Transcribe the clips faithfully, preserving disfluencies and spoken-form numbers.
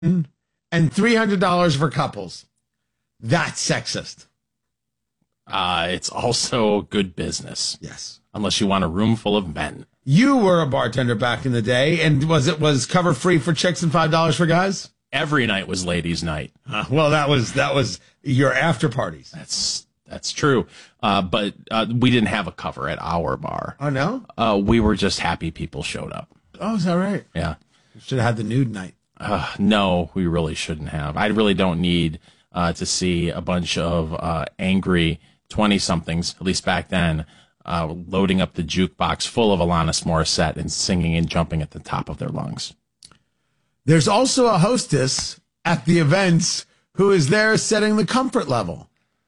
and three hundred dollars for couples. That's sexist. Uh, it's also good business. Yes. Unless you want a room full of men. You were a bartender back in the day, and was it was cover free for chicks and five dollars for guys? Every night was ladies' night. Uh, well, that was that was your after parties. That's that's true. Uh, but uh, we didn't have a cover at our bar. Oh no? Uh, we were just happy people showed up. Oh, is that right? Yeah. Should have had the nude night. Uh, no, we really shouldn't have. I really don't need uh, to see a bunch of uh, angry twenty-somethings, at least back then, uh, loading up the jukebox full of Alanis Morissette and singing and jumping at the top of their lungs. There's also a hostess at the events who is there setting the comfort level.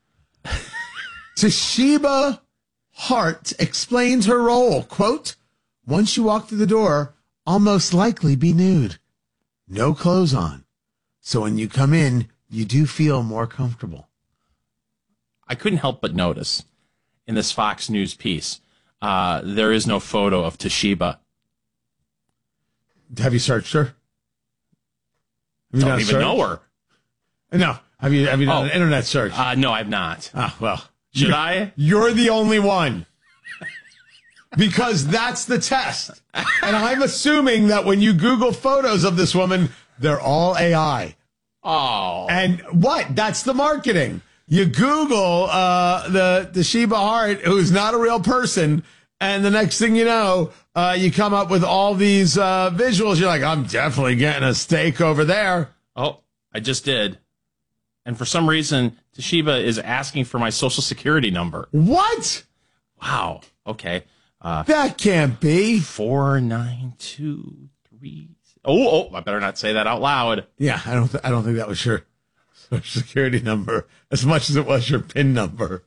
Toshiba Hart explains her role. Quote, once you walk through the door, I'll most likely be nude. No clothes on. So when you come in, you do feel more comfortable. I couldn't help but notice in this Fox News piece, uh, there is no photo of Toshiba. Have you searched her? Have you Don't done a even search? know her. No. Have you, have you done Oh. an internet search? Uh, no, I've not. Ah, well. Should you're, I? You're the only one. Because that's the test. And I'm assuming that when you Google photos of this woman, they're all A I. Oh. And what? That's the marketing. You Google uh, the, the Sheba Hart, who's not a real person, and the next thing you know, uh, you come up with all these uh, visuals. You're like, I'm definitely getting a steak over there. Oh, I just did. And for some reason, Toshiba is asking for my social security number. What? Wow. Okay. Uh, That can't be. four nine two three. Oh, oh, I better not say that out loud. Yeah, I don't. Th- I don't think that was your social security number as much as it was your PIN number.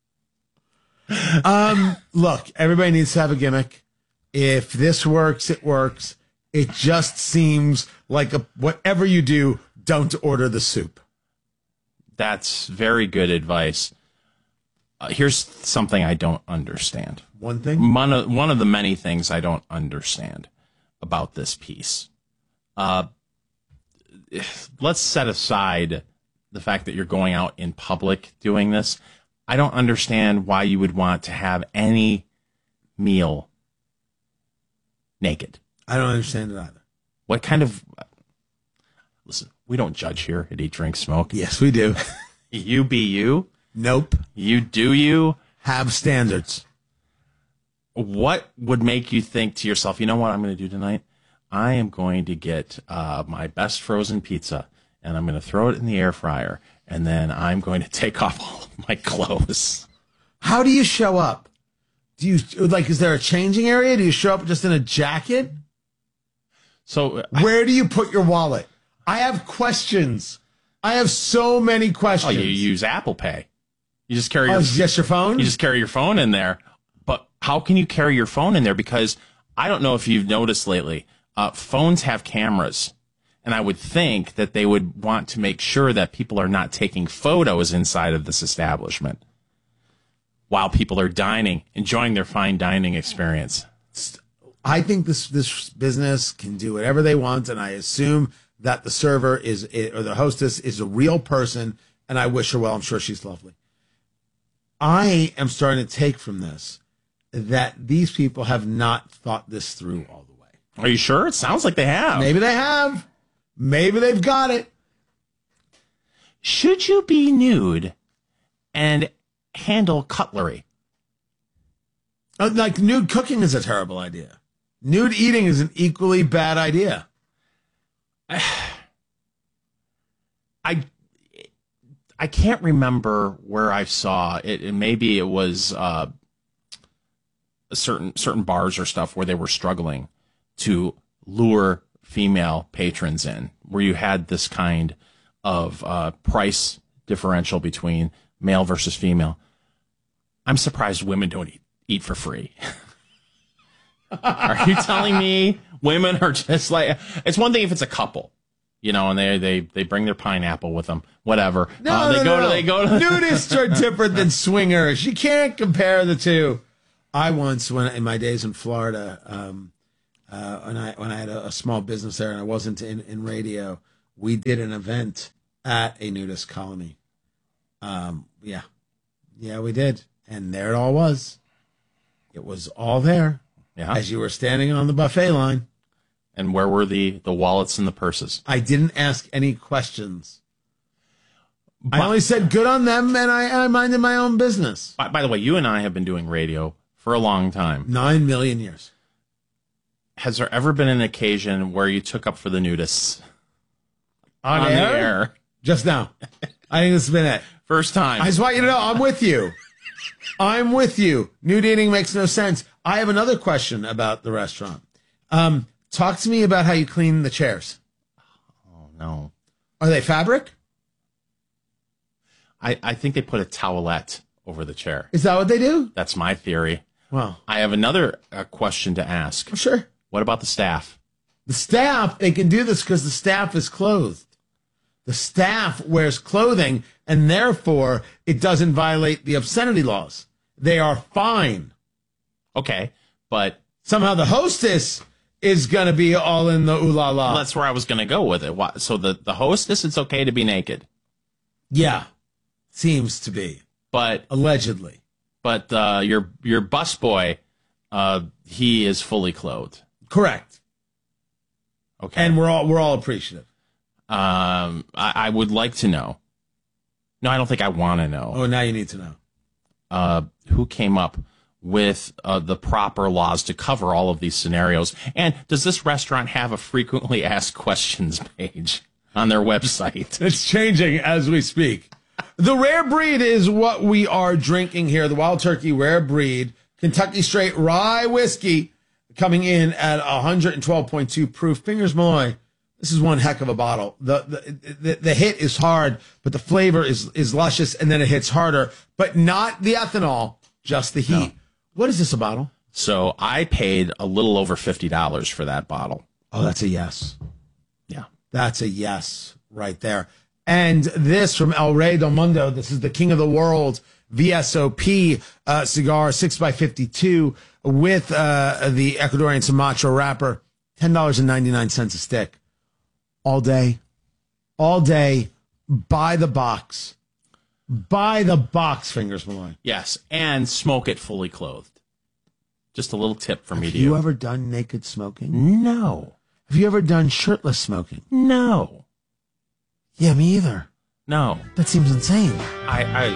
Um, look, everybody needs to have a gimmick. If this works, it works. It just seems like a, whatever you do, don't order the soup. That's very good advice. Uh, here's something I don't understand. One thing? One of, one of the many things I don't understand about this piece. Uh, let's set aside the fact that you're going out in public doing this. I don't understand why you would want to have any meal naked. I don't understand it either. What kind of... Listen, we don't judge here at Eat, Drink, Smoke. Yes, we do. You be you. Nope. You do you. Have standards. What would make you think to yourself, you know what I'm going to do tonight? I am going to get uh, my best frozen pizza, and I'm going to throw it in the air fryer, and then I'm going to take off all of my clothes. How do you show up? Do you, like, is there a changing area? Do you show up just in a jacket? So uh, Where do you put your wallet? I have questions. I have so many oh, questions. you use Apple Pay. You just carry Oh, your it's just your phone? you just carry your phone in there. But how can you carry your phone in there? Because I don't know if you've noticed lately, uh, phones have cameras. And I would think that they would want to make sure that people are not taking photos inside of this establishment while people are dining, enjoying their fine dining experience. I think this this business can do whatever they want, and I assume that the server is or the hostess is a real person, and I wish her well. I'm sure she's lovely. I am starting to take from this that these people have not thought this through all the way. Are you sure? It sounds like they have. Maybe they have. Maybe they've got it. Should you be nude and handle cutlery? Uh, Like, nude cooking is a terrible idea. Nude eating is an equally bad idea. I I can't remember where I saw it, and maybe it was uh, certain certain bars or stuff where they were struggling to lure female patrons in, where you had this kind of uh, price differential between male versus female. I'm surprised women don't eat, eat for free. Are you telling me women are just like, it's one thing if it's a couple, you know, and they they, they bring their pineapple with them, whatever. No, uh, they no, go no. to they go to Nudists are different than swingers. You can't compare the two. I once, when in my days in Florida, um, uh, when I when I had a, a small business there and I wasn't in, in radio, we did an event at a nudist colony. Um, yeah. Yeah, we did. And there it all was. It was all there. Yeah. As you were standing on the buffet line. And where were the, the wallets and the purses? I didn't ask any questions. But, I only said good on them, and I, I minded my own business. By, by the way, you and I have been doing radio for a long time. Nine million years. Has there ever been an occasion where you took up for the nudists? On, on air? the air. Just now. I think this has been it. First time. I just want you to know, I'm with you. I'm with you. Nude eating makes no sense. I have another question about the restaurant. Um, talk to me about how you clean the chairs. Oh, no. Are they fabric? I, I think they put a towelette over the chair. Is that what they do? That's my theory. Well, I have another uh, question to ask. Sure. What about the staff? The staff, they can do this because the staff is clothed. The staff wears clothing, and therefore it doesn't violate the obscenity laws. They are fine. Okay, but somehow the hostess is going to be all in the ooh la la. Well, that's where I was going to go with it. Why- So the, the hostess, it's okay to be naked. Yeah, seems to be. But allegedly. But uh, your your busboy, uh, he is fully clothed. Correct. Okay. And we're all we're all appreciative. Um, I, I would like to know. No, I don't think I want to know. Oh, now you need to know. Uh, who came up with uh, the proper laws to cover all of these scenarios? And does this restaurant have a frequently asked questions page on their website? It's changing as we speak. The Rare Breed is what we are drinking here. The Wild Turkey Rare Breed, Kentucky Straight Rye Whiskey, coming in at one twelve point two proof. Fingers Malloy, this is one heck of a bottle. The, the the the hit is hard, but the flavor is is luscious, and then it hits harder. But not the ethanol, just the heat. No. What is this, a bottle? So I paid a little over fifty dollars for that bottle. Oh, that's a yes. Yeah. That's a yes right there. And this from El Rey del Mundo. This is the King of the World V S O P uh, cigar, six by fifty-two, with uh, the Ecuadorian Sumatra wrapper, ten dollars and ninety-nine cents a stick. All day, all day, buy the box. Buy the box, Fingers Malloy. Yes, and smoke it fully clothed. Just a little tip for me Have to you. you. Have you ever done naked smoking? No. Have you ever done shirtless smoking? No. Yeah, me either. No. That seems insane. I, I,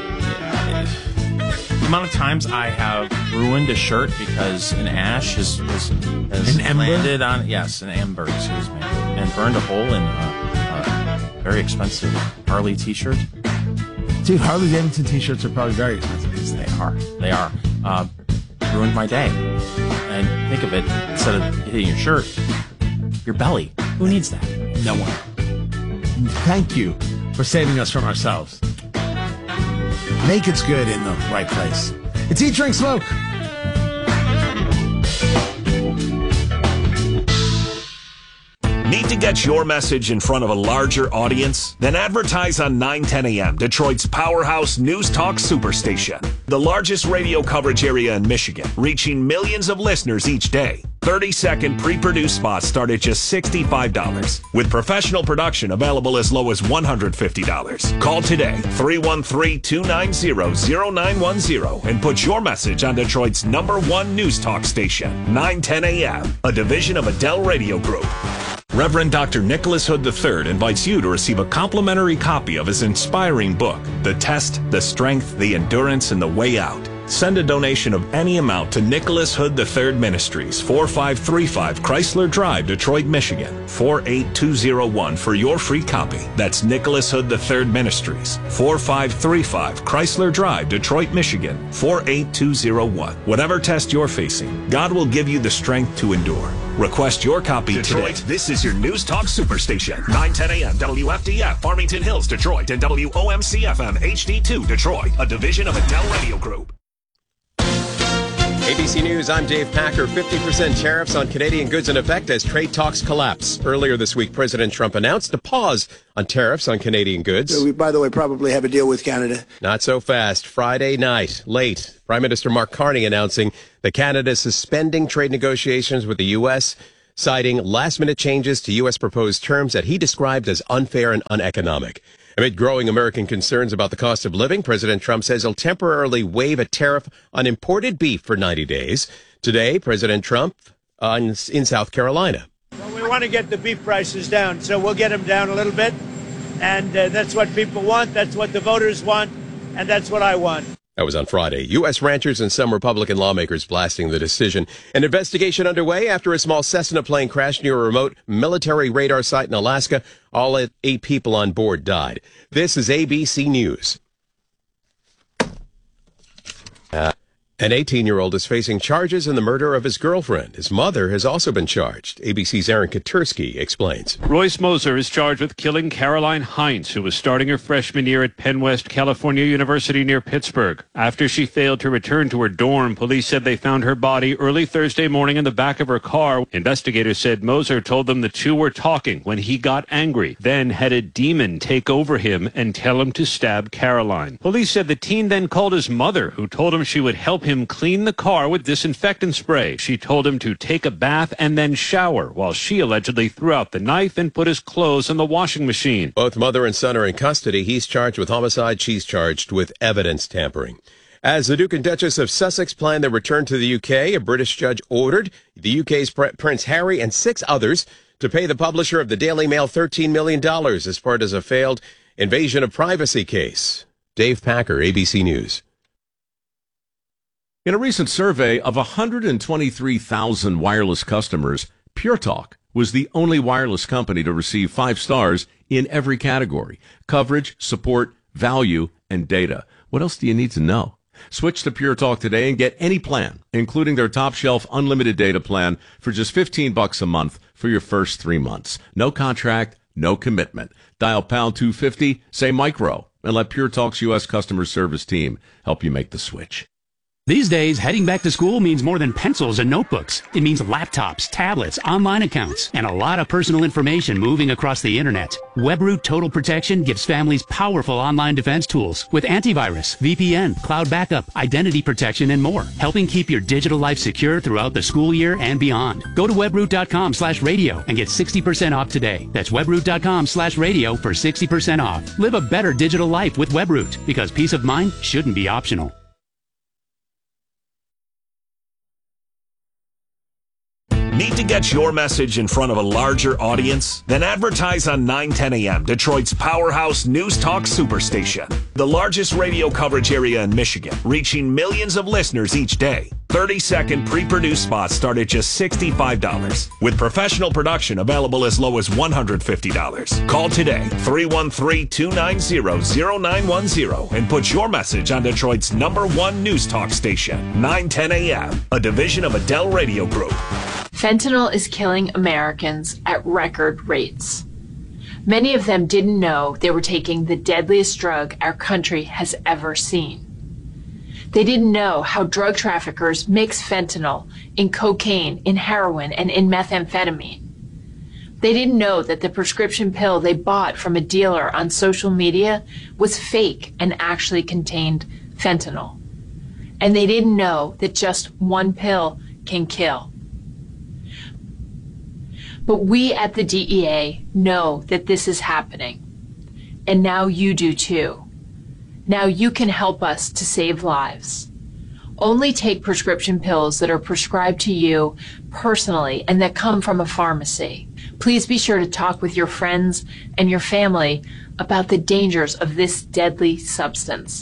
I the amount of times I have ruined a shirt because an ash has, has, has An ember? landed on, yes, an ember, excuse me, and burned a hole in a, a very expensive Harley t-shirt. Dude, Harley Davidson t-shirts are probably very expensive these days. They are. They are. Uh, ruined my day. And think of it, instead of hitting your shirt, your belly. Who needs that? No one. Thank you for saving us from ourselves. Naked's good in the right place. It's Eat, Drink, Smoke. Need to get your message in front of a larger audience? Then advertise on nine ten A M, Detroit's powerhouse news talk superstation. The largest radio coverage area in Michigan, reaching millions of listeners each day. thirty-second pre-produced spots start at just sixty-five dollars, with professional production available as low as one hundred fifty dollars. Call today, three one three, two nine zero, zero nine one zero, and put your message on Detroit's number one news talk station, nine ten A M, a division of Adele Radio Group. Reverend Doctor Nicholas Hood the third invites you to receive a complimentary copy of his inspiring book, The Test, the Strength, the Endurance, and the Way Out. Send a donation of any amount to Nicholas Hood the third Ministries, four five three five Chrysler Drive, Detroit, Michigan, four eight two zero one for your free copy. That's Nicholas Hood the third Ministries, four five three five Chrysler Drive, Detroit, Michigan, four eight two zero one. Whatever test you're facing, God will give you the strength to endure. Request your copy Detroit, today. This is your News Talk Superstation. nine ten A M W F D F, Farmington Hills, Detroit, and W O M C F M H D two, Detroit, a division of Adele Radio Group. A B C News, I'm Dave Packer. fifty percent tariffs on Canadian goods in effect as trade talks collapse. Earlier this week, President Trump announced a pause on tariffs on Canadian goods. So we, by the way, probably have a deal with Canada. Not so fast. Friday night, late, Prime Minister Mark Carney announcing that Canada is suspending trade negotiations with the U S, citing last-minute changes to U S proposed terms that he described as unfair and uneconomic. Amid growing American concerns about the cost of living, President Trump says he'll temporarily waive a tariff on imported beef for ninety days. Today, President Trump uh, in, in South Carolina. Well, we want to get the beef prices down, so we'll get them down a little bit. And uh, that's what people want, that's what the voters want, and that's what I want. That was on Friday. U S ranchers and some Republican lawmakers blasting the decision. An investigation underway after a small Cessna plane crashed near a remote military radar site in Alaska. All eight people on board died. This is A B C News. Uh, An eighteen-year-old is facing charges in the murder of his girlfriend. His mother has also been charged. A B C's Aaron Katursky explains. Royce Moser is charged with killing Caroline Heinz, who was starting her freshman year at Penn West California University near Pittsburgh. After she failed to return to her dorm, police said they found her body early Thursday morning in the back of her car. Investigators said Moser told them the two were talking when he got angry, then had a demon take over him and tell him to stab Caroline. Police said the teen then called his mother, who told him she would help him clean the car with disinfectant spray. She told him to take a bath and then shower, while she allegedly threw out the knife and put his clothes in the washing machine. Both mother and son are in custody. He's charged with homicide. She's charged with evidence tampering. As the Duke and Duchess of Sussex plan their return to the U K, a British judge ordered the U K's Prince Harry and six others to pay the publisher of the Daily Mail thirteen million dollars as part of a failed invasion of privacy case. Dave Packer, A B C News. In a recent survey of one hundred twenty-three thousand wireless customers, Pure Talk was the only wireless company to receive five stars in every category: coverage, support, value, and data. What else do you need to know? Switch to Pure Talk today and get any plan, including their top shelf unlimited data plan, for just fifteen bucks a month for your first three months. No contract, no commitment. Dial pound two fifty, say micro, and let Pure Talk's U S customer service team help you make the switch. These days, heading back to school means more than pencils and notebooks. It means laptops, tablets, online accounts, and a lot of personal information moving across the internet. WebRoot Total Protection gives families powerful online defense tools with antivirus, V P N, cloud backup, identity protection, and more, helping keep your digital life secure throughout the school year and beyond. Go to webroot.com slash radio and get sixty percent off today. That's webroot.com slash radio for sixty percent off. Live a better digital life with WebRoot, because peace of mind shouldn't be optional. Need to get your message in front of a larger audience? Then advertise on nine ten A M, Detroit's powerhouse news talk superstation. The largest radio coverage area in Michigan, reaching millions of listeners each day. thirty-second pre-produced spots start at just sixty-five dollars, with professional production available as low as one hundred fifty dollars. Call today, three one three, two nine zero, zero nine one zero, and put your message on Detroit's number one news talk station, nine ten A M, a division of Adele Radio Group. Fentanyl is killing Americans at record rates. Many of them didn't know they were taking the deadliest drug our country has ever seen. They didn't know how drug traffickers mix fentanyl in cocaine, in heroin, and in methamphetamine. They didn't know that the prescription pill they bought from a dealer on social media was fake and actually contained fentanyl. And they didn't know that just one pill can kill. But we at the D E A know that this is happening. And now you do too. Now you can help us to save lives. Only take prescription pills that are prescribed to you personally and that come from a pharmacy. Please be sure to talk with your friends and your family about the dangers of this deadly substance.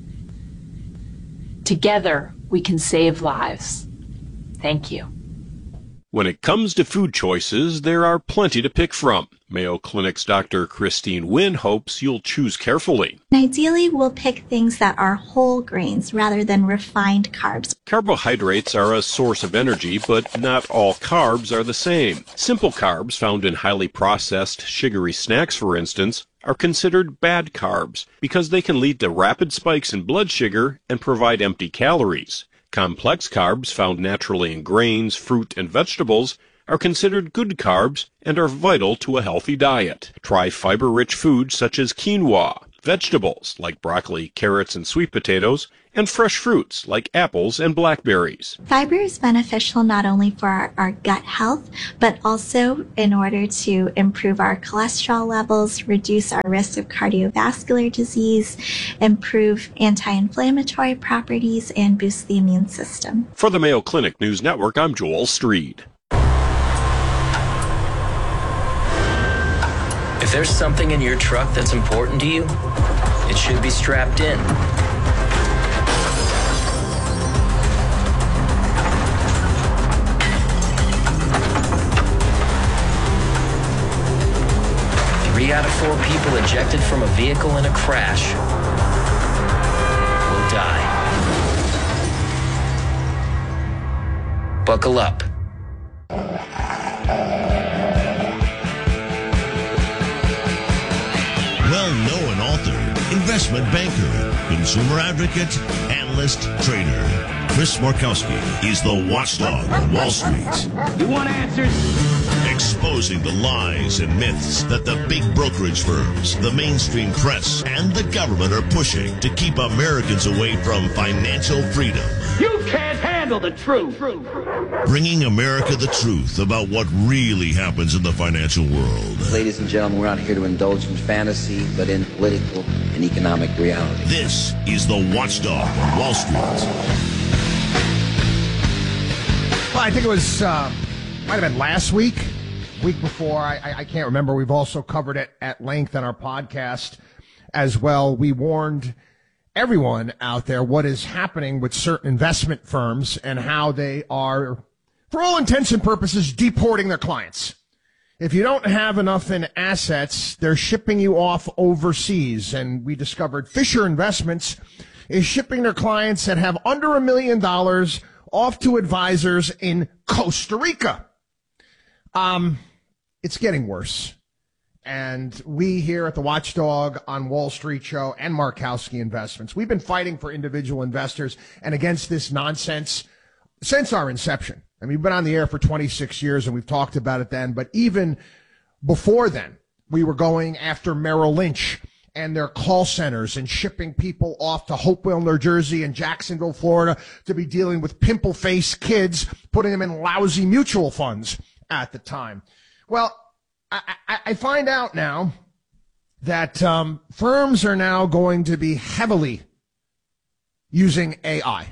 Together, we can save lives. Thank you. When it comes to food choices, there are plenty to pick from. Mayo Clinic's Doctor Christine Wynn hopes you'll choose carefully. Ideally, we'll pick things that are whole grains rather than refined carbs. Carbohydrates are a source of energy, but not all carbs are the same. Simple carbs found in highly processed, sugary snacks, for instance, are considered bad carbs because they can lead to rapid spikes in blood sugar and provide empty calories. Complex carbs found naturally in grains, fruit, and vegetables are considered good carbs and are vital to a healthy diet. Try fiber-rich foods such as quinoa, vegetables like broccoli, carrots, and sweet potatoes, and fresh fruits like apples and blackberries. Fiber is beneficial not only for our, our gut health, but also in order to improve our cholesterol levels, reduce our risk of cardiovascular disease, improve anti-inflammatory properties, and boost the immune system. For the Mayo Clinic News Network, I'm Joel Streed. If there's something in your truck that's important to you, it should be strapped in. Three out of four people ejected from a vehicle in a crash will die. Buckle up. Well-known author, investment banker, consumer advocate, analyst, trader. Chris Markowski is the watchdog on Wall Street. You want answers? Exposing the lies and myths that the big brokerage firms, the mainstream press, and the government are pushing to keep Americans away from financial freedom. You can't handle the truth. Bringing America the truth about what really happens in the financial world. Ladies and gentlemen, we're not here to indulge in fantasy, but in political and economic reality. This is the Watchdog on Wall Street. Well, I think it was, uh, might have been last week, week before. I, I can't remember. We've also covered it at length on our podcast as well. We warned everyone out there what is happening with certain investment firms and how they are, for all intents and purposes, deporting their clients. If you don't have enough in assets, they're shipping you off overseas. And we discovered Fisher Investments is shipping their clients that have under a million dollars off to advisors in Costa Rica. Um, it's getting worse. And we here at the Watchdog on Wall Street Show and Markowski Investments, we've been fighting for individual investors and against this nonsense since our inception. I mean, we've been on the air for twenty-six years and we've talked about it then, but even before then, we were going after Merrill Lynch and their call centers and shipping people off to Hopewell, New Jersey and Jacksonville, Florida to be dealing with pimple-faced kids, putting them in lousy mutual funds at the time. Well, I, I, I find out now that um, firms are now going to be heavily using A I.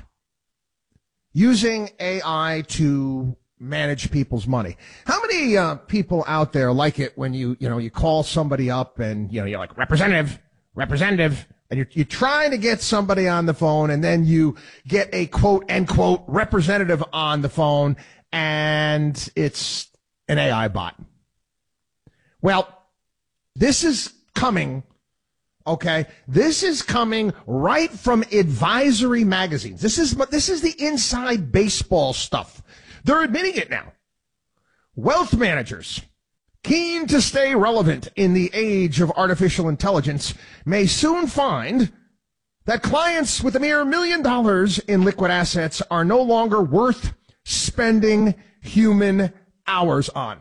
Using A I to manage people's money. How many uh, people out there like it when you, you know, you call somebody up and, you know, you're like, representative, representative, and you're, you're trying to get somebody on the phone and then you get a quote, end quote, representative on the phone and it's an A I bot. Well, this is coming, okay? This is coming right from advisory magazines. This is, this is the inside baseball stuff. They're admitting it now. Wealth managers, keen to stay relevant in the age of artificial intelligence, may soon find that clients with a mere million dollars in liquid assets are no longer worth spending human hours on.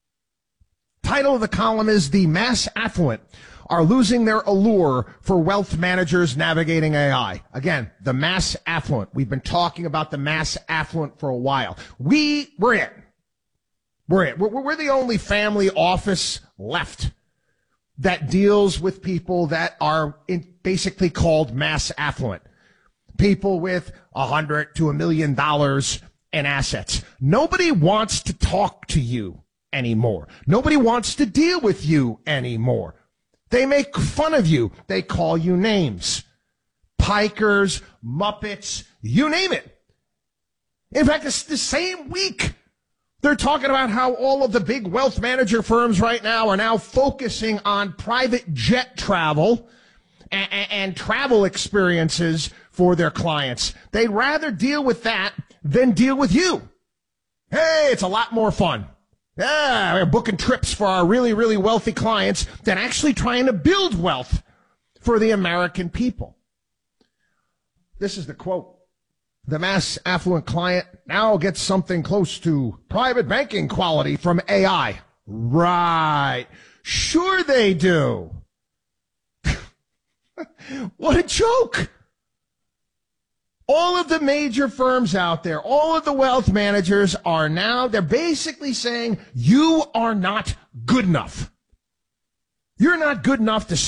Title of the column is "The Mass Affluent Are Losing Their Allure for Wealth Managers Navigating A I." Again, the mass affluent. We've been talking about the mass affluent for a while. We, we're it. We're it. We're, we're the only family office left that deals with people that are in basically called mass affluent. People with a hundred to a million dollars in assets. Nobody wants to talk to you anymore. Nobody wants to deal with you anymore. They make fun of you. They call you names. Pikers, Muppets, you name it. In fact, it's the same week. They're talking about how all of the big wealth manager firms right now are now focusing on private jet travel and, and travel experiences for their clients. They'd rather deal with that than deal with you. Hey, it's a lot more fun. Yeah, we're booking trips for our really, really wealthy clients than actually trying to build wealth for the American people. This is the quote. The mass affluent client now gets something close to private banking quality from A I. Right. Sure they do. What a joke. All of the major firms out there, all of the wealth managers are now, they're basically saying, you are not good enough. You're not good enough to